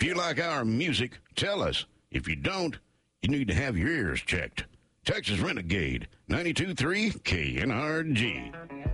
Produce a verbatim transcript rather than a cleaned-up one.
you like our music, tell us. If you don't, you need to have your ears checked. Texas Renegade, ninety-two point three K N R G.